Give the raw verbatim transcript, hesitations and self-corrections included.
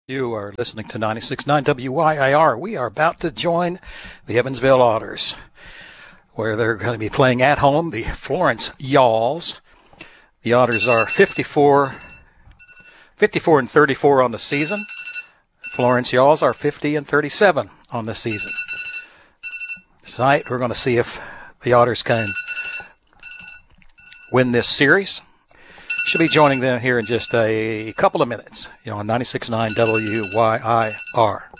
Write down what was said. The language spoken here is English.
You are listening to ninety-six point nine W Y I R. We are about to join the Evansville Otters, where they're going to be playing at home the Florence Yawls. The Otters are fifty-four, fifty-four and thirty-four on the season. Florence Yawls are fifty and thirty-seven on the season. Tonight, we're going to see if the Otters can win this series. Should be joining them here in just a couple of minutes, you know, on ninety-six point nine W Y I R.